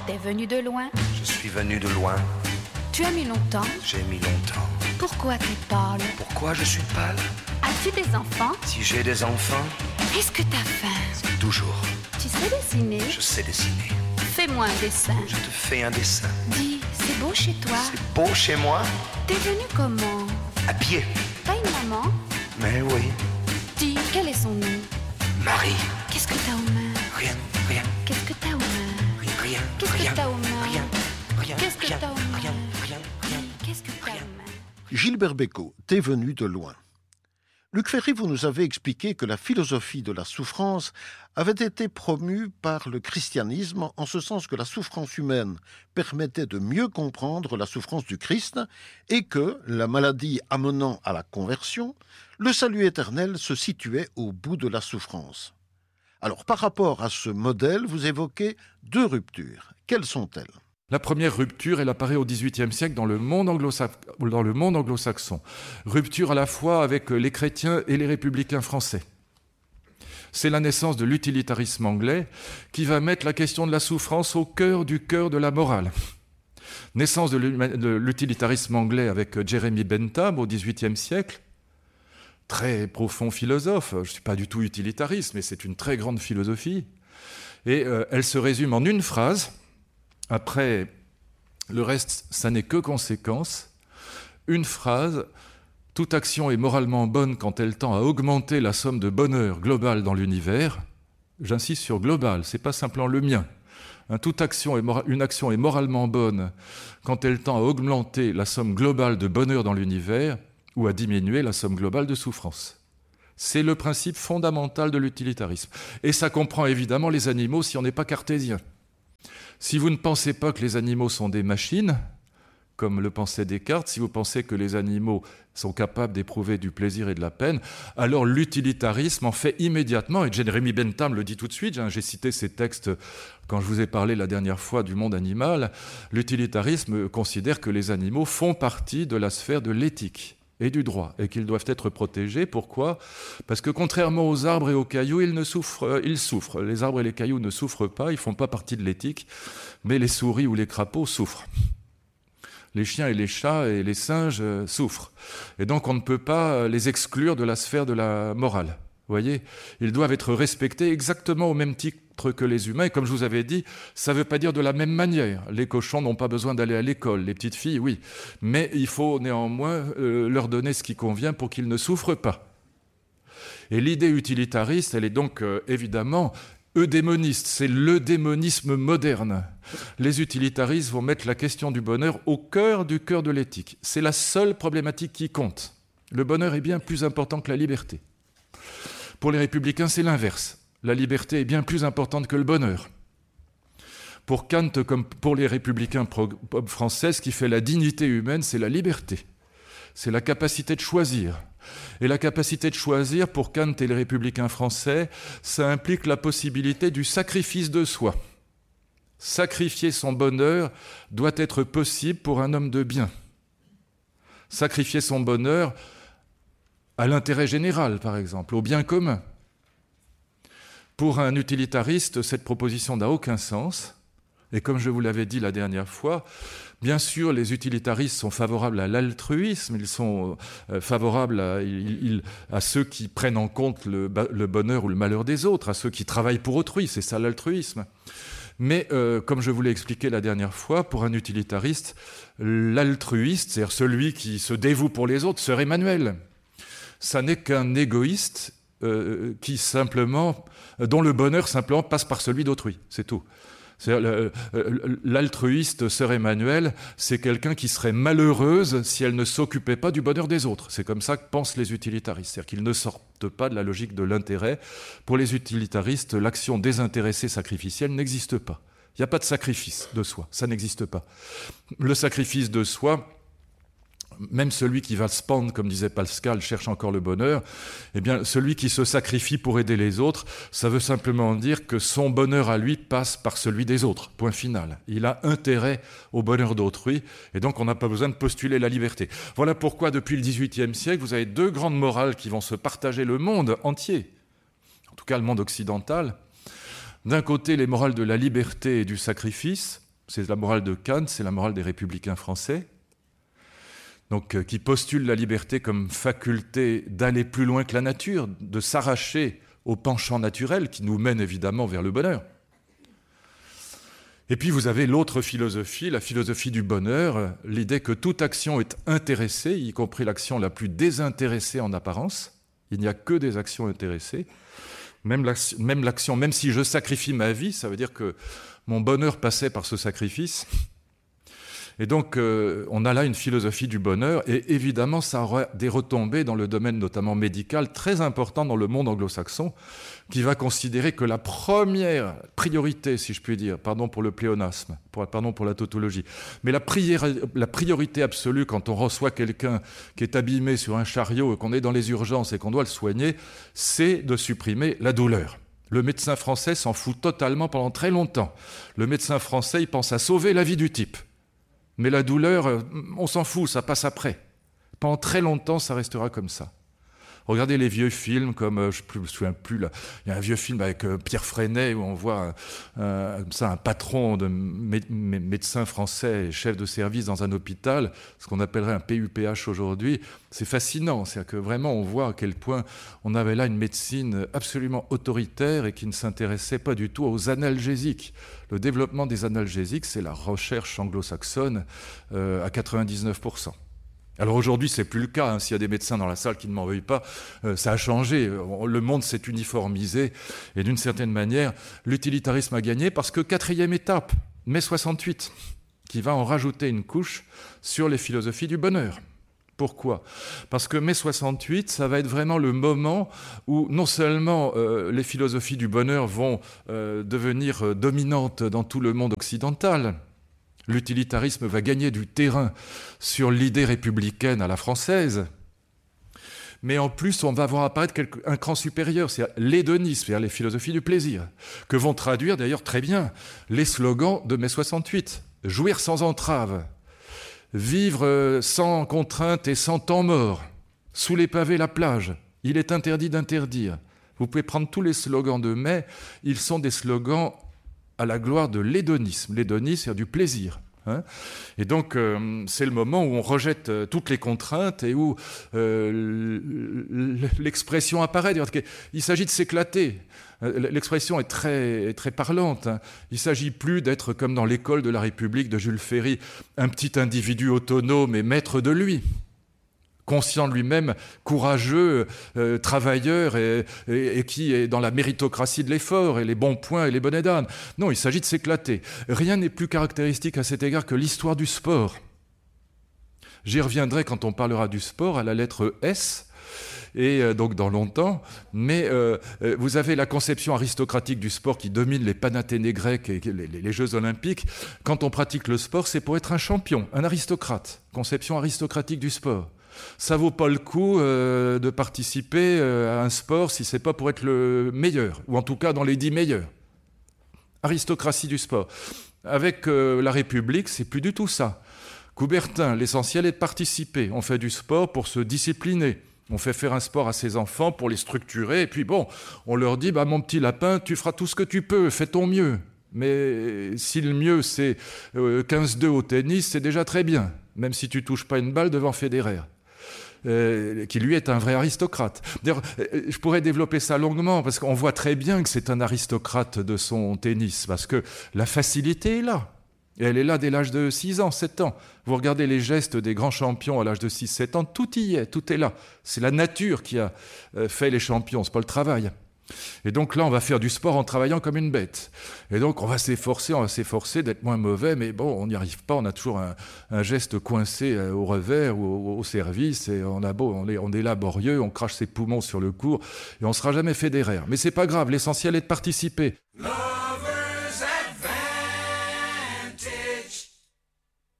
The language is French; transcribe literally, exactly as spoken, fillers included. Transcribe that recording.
T'es venu de loin. Je suis venu de loin. Tu as mis longtemps. J'ai mis longtemps. Pourquoi t'es pâle? Pourquoi je suis pâle? As-tu des enfants? Si j'ai des enfants, Est-ce que t'as faim? toujours. Tu sais dessiner? Je sais dessiner. Fais-moi un dessin. Je te fais un dessin. Dis, c'est beau chez toi. C'est beau chez moi? T'es venu comment? À pied. T'as une maman? Mais oui. Dis, quel est son nom? Marie. Qu'est-ce que t'as aux mains? Rien, rien, Qu'est-ce que t'as aux mains? rien, rien, Qu'est-ce que rien, t'as aux mains? rien, rien, Qu'est-ce que rien, t'as aux mains? rien, rien, rien. Qu'est-ce que t'as aux mains? Gilbert Bécaud, T'es venu de loin. Luc Ferry, vous nous avez expliqué que la philosophie de la souffrance avait été promue par le christianisme en ce sens que la souffrance humaine permettait de mieux comprendre la souffrance du Christ et que, la maladie amenant à la conversion, le salut éternel se situait au bout de la souffrance. Alors, par rapport à ce modèle, vous évoquez deux ruptures. Quelles sont-elles ? La première rupture, elle apparaît au dix-huitième siècle dans le monde anglo-saxon, dans le monde anglo-saxon. Rupture à la fois avec les chrétiens et les républicains français. C'est la naissance de l'utilitarisme anglais qui va mettre la question de la souffrance au cœur du cœur de la morale. Naissance de l'utilitarisme anglais avec Jeremy Bentham au dix-huitième siècle. Très profond philosophe, je ne suis pas du tout utilitariste, mais c'est une très grande philosophie. Et euh, elle se résume en une phrase. Après, le reste, ça n'est que conséquence. Une phrase, toute action est moralement bonne quand elle tend à augmenter la somme de bonheur globale dans l'univers. J'insiste sur global, c'est pas simplement le mien. Hein, toute action est mora- une action est moralement bonne quand elle tend à augmenter la somme globale de bonheur dans l'univers ou à diminuer la somme globale de souffrance. C'est le principe fondamental de l'utilitarisme. Et ça comprend évidemment les animaux si on n'est pas cartésien. Si vous ne pensez pas que les animaux sont des machines, comme le pensait Descartes, si vous pensez que les animaux sont capables d'éprouver du plaisir et de la peine, alors l'utilitarisme en fait immédiatement, et Jeremy Bentham le dit tout de suite, j'ai cité ces textes quand je vous ai parlé la dernière fois du monde animal, l'utilitarisme considère que les animaux font partie de la sphère de l'éthique et du droit, et qu'ils doivent être protégés. Pourquoi ? Parce que contrairement aux arbres et aux cailloux, ils, ne souffrent, ils souffrent. Les arbres et les cailloux ne souffrent pas, ils ne font pas partie de l'éthique, mais les souris ou les crapauds souffrent. Les chiens et les chats et les singes souffrent. Et donc on ne peut pas les exclure de la sphère de la morale. Vous voyez ? Ils doivent être respectés exactement au même titre que les humains. Et comme je vous avais dit, ça ne veut pas dire de la même manière. Les cochons n'ont pas besoin d'aller à l'école, les petites filles, oui. Mais il faut néanmoins euh, leur donner ce qui convient pour qu'ils ne souffrent pas. Et l'idée utilitariste, elle est donc euh, évidemment eudémoniste. C'est le démonisme moderne. Les utilitaristes vont mettre la question du bonheur au cœur du cœur de l'éthique. C'est la seule problématique qui compte. Le bonheur est bien plus important que la liberté. Pour les républicains, c'est l'inverse. La liberté est bien plus importante que le bonheur. Pour Kant, comme pour les républicains français, ce qui fait la dignité humaine, c'est la liberté. C'est la capacité de choisir. Et la capacité de choisir, pour Kant et les républicains français, ça implique la possibilité du sacrifice de soi. Sacrifier son bonheur doit être possible pour un homme de bien. Sacrifier son bonheur à l'intérêt général, par exemple, au bien commun. Pour un utilitariste, cette proposition n'a aucun sens. Et comme je vous l'avais dit la dernière fois, bien sûr, les utilitaristes sont favorables à l'altruisme, ils sont euh, favorables à, ils, ils, à ceux qui prennent en compte le, le bonheur ou le malheur des autres, à ceux qui travaillent pour autrui, c'est ça l'altruisme. Mais euh, comme je vous l'ai expliqué la dernière fois, pour un utilitariste, l'altruiste, c'est-à-dire celui qui se dévoue pour les autres, Sœur Emmanuel, ça n'est qu'un égoïste euh, qui simplement, dont le bonheur simplement passe par celui d'autrui, c'est tout. C'est-à-dire, l'altruiste Sœur Emmanuel, c'est quelqu'un qui serait malheureuse si elle ne s'occupait pas du bonheur des autres. C'est comme ça que pensent les utilitaristes, c'est-à-dire qu'ils ne sortent pas de la logique de l'intérêt. Pour les utilitaristes, l'action désintéressée sacrificielle n'existe pas. Il n'y a pas de sacrifice de soi, ça n'existe pas. Le sacrifice de soi, même celui qui va se pendre, comme disait Pascal, cherche encore le bonheur, eh bien, celui qui se sacrifie pour aider les autres, ça veut simplement dire que son bonheur à lui passe par celui des autres, point final. Il a intérêt au bonheur d'autrui, et donc on n'a pas besoin de postuler la liberté. Voilà pourquoi, depuis le dix-huitième siècle, vous avez deux grandes morales qui vont se partager le monde entier, en tout cas le monde occidental. D'un côté, les morales de la liberté et du sacrifice, C'est la morale de Kant, c'est la morale des républicains français, donc, euh, qui postule la liberté comme faculté d'aller plus loin que la nature, de s'arracher au penchant naturel qui nous mène évidemment vers le bonheur. Et puis vous avez l'autre philosophie, la philosophie du bonheur, l'idée que toute action est intéressée, y compris l'action la plus désintéressée en apparence. Il n'y a que des actions intéressées. Même l'action, même l'action, même si je sacrifie ma vie, ça veut dire que mon bonheur passait par ce sacrifice. Et donc, euh, on a là une philosophie du bonheur, et évidemment, ça aura des retombées dans le domaine notamment médical, très important dans le monde anglo-saxon, qui va considérer que la première priorité, si je puis dire, pardon pour le pléonasme, pour, pardon pour la tautologie, mais la, prière, la priorité absolue quand on reçoit quelqu'un qui est abîmé sur un chariot et qu'on est dans les urgences et qu'on doit le soigner, c'est de supprimer la douleur. Le médecin français s'en fout totalement pendant très longtemps. Le médecin français, il pense à sauver la vie du type. Mais la douleur, on s'en fout, ça passe après. Pendant très longtemps, ça restera comme ça. Regardez les vieux films comme, je ne me souviens plus, là, il y a un vieux film avec Pierre Freinet où on voit un, comme ça, un patron de mé- mé- médecin français et chef de service dans un hôpital, ce qu'on appellerait un P U P H aujourd'hui. C'est fascinant, c'est-à-dire que vraiment on voit à quel point on avait là une médecine absolument autoritaire et qui ne s'intéressait pas du tout aux analgésiques. Le développement des analgésiques, c'est la recherche anglo-saxonne euh, à quatre-vingt-dix-neuf pour cent. Alors aujourd'hui, c'est plus le cas. Hein. S'il y a des médecins dans la salle qui ne m'en veuillent pas, euh, ça a changé. Le monde s'est uniformisé. Et d'une certaine manière, l'utilitarisme a gagné parce que quatrième étape, mai soixante-huit, qui va en rajouter une couche sur les philosophies du bonheur. Pourquoi ? Parce que mai soixante-huit, ça va être vraiment le moment où non seulement euh, les philosophies du bonheur vont euh, devenir euh, dominantes dans tout le monde occidental, l'utilitarisme va gagner du terrain sur l'idée républicaine à la française, mais en plus, on va voir apparaître quelque, un cran supérieur, c'est l'hédonisme, c'est-à-dire les philosophies du plaisir, que vont traduire d'ailleurs très bien les slogans de mai soixante-huit. Jouir sans entrave, vivre sans contrainte et sans temps mort, sous les pavés la plage, il est interdit d'interdire. Vous pouvez prendre tous les slogans de mai, ils sont des slogans à la gloire de l'hédonisme. L'hédonisme, c'est du plaisir. Hein, et donc, euh, c'est le moment où on rejette euh, toutes les contraintes et où euh, l'expression apparaît. Il s'agit de s'éclater. L'expression est très, est très parlante. Hein. Il ne s'agit plus d'être comme dans l'école de la République de Jules Ferry, un petit individu autonome et maître de lui, conscient de lui-même, courageux, euh, travailleur et, et, et qui est dans la méritocratie de l'effort et les bons points et les bonnets d'âne. Non, il s'agit de s'éclater. Rien n'est plus caractéristique à cet égard que l'histoire du sport. J'y reviendrai quand on parlera du sport à la lettre S, et euh, donc dans longtemps, mais euh, vous avez la conception aristocratique du sport qui domine les panathénées grecs et les, les, les Jeux olympiques. Quand on pratique le sport, c'est pour être un champion, un aristocrate. Conception aristocratique du sport. Ça vaut pas le coup euh, de participer euh, à un sport si c'est pas pour être le meilleur, ou en tout cas dans les dix meilleurs. Aristocratie du sport. Avec euh, la République, c'est plus du tout ça. Coubertin, l'essentiel est de participer. On fait du sport pour se discipliner. On fait faire un sport à ses enfants pour les structurer. Et puis bon, on leur dit, bah, mon petit lapin, tu feras tout ce que tu peux, fais ton mieux. Mais si le mieux, c'est euh, quinze deux au tennis, c'est déjà très bien. Même si tu touches pas une balle devant Federer. Euh, qui lui est un vrai aristocrate. D'ailleurs, je pourrais développer ça longuement, parce qu'on voit très bien que c'est un aristocrate de son tennis, parce que la facilité est là. Et elle est là dès l'âge de six ans, sept ans. Vous regardez les gestes des grands champions à l'âge de six sept ans, tout y est, tout est là. C'est la nature qui a fait les champions, c'est pas le travail. Et donc là, on va faire du sport en travaillant comme une bête. Et donc, on va s'efforcer, on va s'efforcer d'être moins mauvais, mais bon, on n'y arrive pas. On a toujours un, un geste coincé au revers ou au, au service, et on a beau, on est, on est laborieux, on crache ses poumons sur le cours, et on ne sera jamais Federer. Mais c'est pas grave, l'essentiel est de participer.